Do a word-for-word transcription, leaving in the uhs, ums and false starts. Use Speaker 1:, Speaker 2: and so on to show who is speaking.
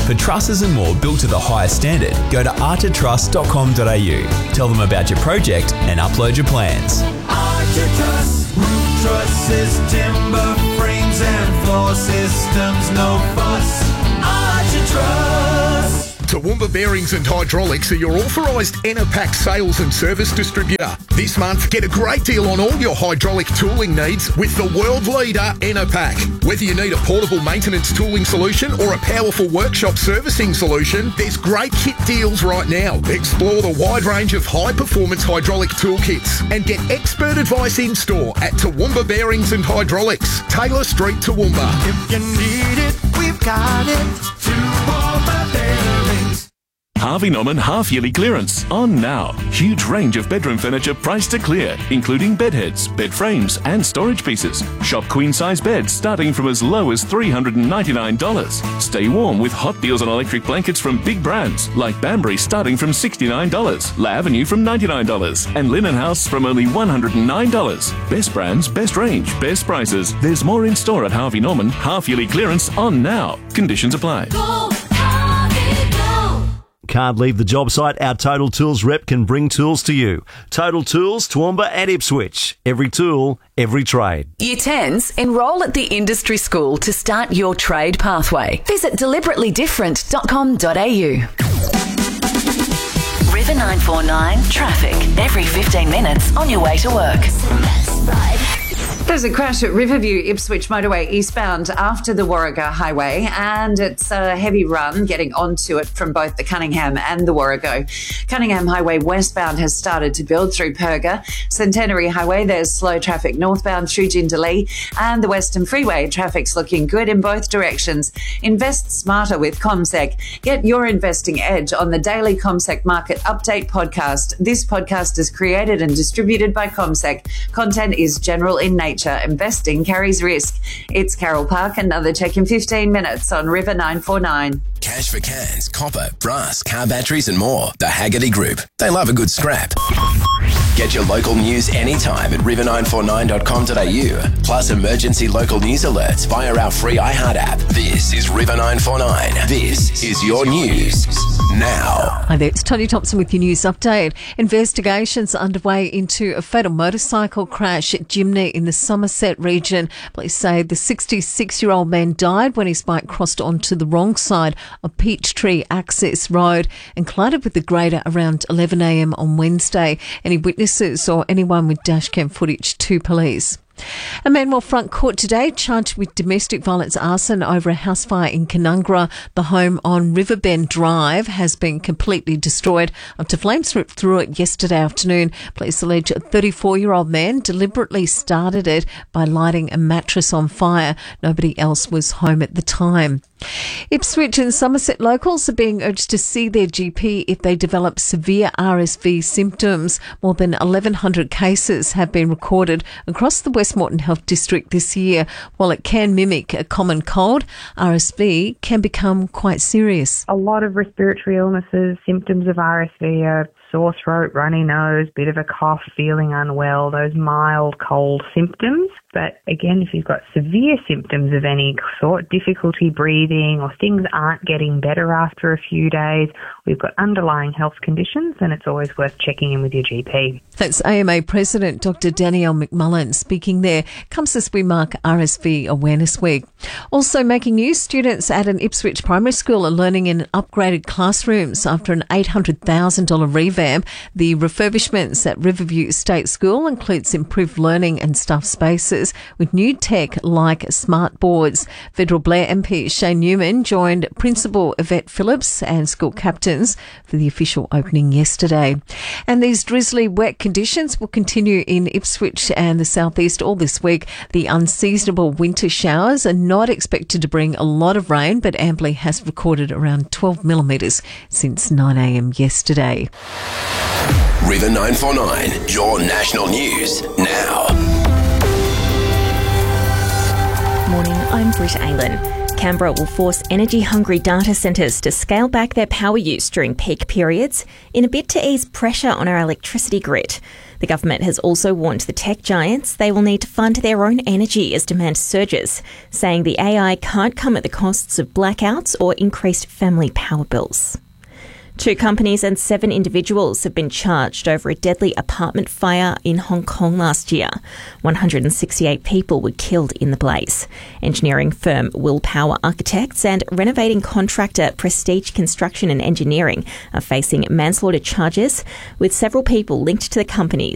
Speaker 1: For trusses and more built to the highest standard, go to archer truss dot com dot a u. Tell them about your project and upload your plans.
Speaker 2: Archer Truss, roof trusses, timber frames and floor systems, no fuss. Archer Truss.
Speaker 3: Toowoomba Bearings and Hydraulics are your authorised Enerpac sales and service distributor. This month, get a great deal on all your hydraulic tooling needs with the world leader, Enerpac. Whether you need a portable maintenance tooling solution or a powerful workshop servicing solution, there's great kit deals right now. Explore the wide range of high-performance hydraulic toolkits and get expert advice in-store at Toowoomba Bearings and Hydraulics, Taylor Street, Toowoomba.
Speaker 2: If you need it, we've got it. Toowoomba Bearings.
Speaker 4: Harvey Norman half-yearly clearance on now. Huge range of bedroom furniture priced to clear, including bed heads, bed frames and storage pieces. Shop queen-size beds starting from as low as three hundred ninety-nine dollars. Stay warm with hot deals on electric blankets from big brands like Banbury starting from sixty-nine dollars, La Avenue from ninety-nine dollars and Linen House from only one hundred nine dollars. Best brands, best range, best prices. There's more in store at Harvey Norman. Half-yearly clearance on now. Conditions apply.
Speaker 5: Go, Harvey, go.
Speaker 6: Can't leave the job site? Our Total Tools rep can bring tools to you. Total Tools, Toowoomba and Ipswich. Every tool, every trade.
Speaker 7: Year tens, enrol at the industry school to start your trade pathway. Visit deliberately different dot com dot a u. River nine four nine traffic. Every fifteen minutes on your way to work.
Speaker 8: There's a crash at Riverview Ipswich motorway eastbound after the Warrego Highway, and it's a heavy run getting onto it from both the Cunningham and the Warrego. Cunningham Highway westbound has started to build through Perga. Centenary Highway, there's slow traffic northbound through Jindalee, and the Western Freeway traffic's looking good in both directions. Invest smarter with CommSec. Get your investing edge on the daily CommSec Market Update podcast. This podcast is created and distributed by CommSec. Content is general in nature. Investing carries risk. It's Carol Park, another check in fifteen minutes on River nine four nine.
Speaker 9: Cash for cans, copper, brass, car batteries and more. The Haggerty Group. They love a good scrap. Get your local news anytime at river nine four nine dot com dot a u. Plus emergency local news alerts via our free iHeart app. This is River nine four nine. This is your news now.
Speaker 10: Hi there, it's Tony Thompson with your news update. Investigations underway into a fatal motorcycle crash at Gymney in the Somerset region. Police say the sixty-six-year-old man died when his bike crossed onto the wrong side of Peachtree Access Road and collided with the grader around eleven a m on Wednesday. Any witnesses or anyone with dashcam footage to police. A man will front court today charged with domestic violence arson over a house fire in Canungra. The home on Riverbend Drive has been completely destroyed after flames ripped through it yesterday afternoon. Police allege a thirty-four-year-old man deliberately started it by lighting a mattress on fire. Nobody else was home at the time. Ipswich and Somerset locals are being urged to see their G P if they develop severe R S V symptoms. More than eleven hundred cases have been recorded across the Westmoreton Health District this year. While it can mimic a common cold, R S V can become quite serious.
Speaker 11: A lot of respiratory illnesses, symptoms of R S V are sore throat, runny nose, bit of a cough, feeling unwell, those mild cold symptoms. But again, if you've got severe symptoms of any sort, difficulty breathing or things aren't getting better after a few days, we've got underlying health conditions, then it's always worth checking in with your G P.
Speaker 10: That's A M A President Doctor Danielle McMullen speaking there. Comes as we mark R S V Awareness Week. Also making news, students at an Ipswich primary school are learning in upgraded classrooms after an eight hundred thousand dollars revamp. The refurbishments at Riverview State School includes improved learning and staff spaces with new tech like smart boards. Federal Blair M P Shane Newman joined Principal Yvette Phillips and school captains for the official opening yesterday. And these drizzly wet conditions will continue in Ipswich and the southeast all this week. The unseasonable winter showers are not expected to bring a lot of rain, but Amberley has recorded around twelve millimetres since nine a m yesterday.
Speaker 9: River nine four nine, your national news now.
Speaker 12: Morning, I'm Britt Aylan. Canberra will force energy-hungry data centres to scale back their power use during peak periods in a bid to ease pressure on our electricity grid. The government has also warned the tech giants they will need to fund their own energy as demand surges, saying the A I can't come at the costs of blackouts or increased family power bills. Two companies and seven individuals have been charged over a deadly apartment fire in Hong Kong last year. one hundred sixty-eight people were killed in the blaze. Engineering firm Willpower Architects and renovating contractor Prestige Construction and Engineering are facing manslaughter charges, with several people linked to the companies